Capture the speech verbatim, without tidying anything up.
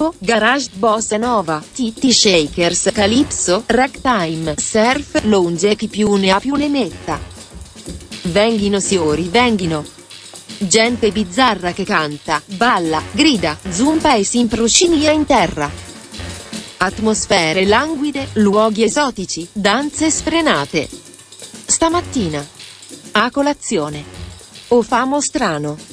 mambo, garage, bossa nova, titty shakers, calypso, ragtime, surf, lounge, chi più ne ha più ne metta. Venghino signori, venghino. Gente bizzarra che canta, balla, grida, zumpa e si improcinia in terra. Atmosfere languide, luoghi esotici, danze sfrenate. Stamattina. A colazione. O famo strano.